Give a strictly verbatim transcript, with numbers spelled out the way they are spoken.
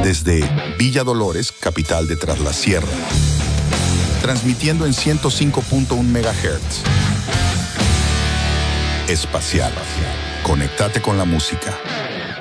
desde Villa Dolores, capital de Tras la Sierra. Transmitiendo en ciento cinco punto uno megahertz. Espacial. Conéctate con la música.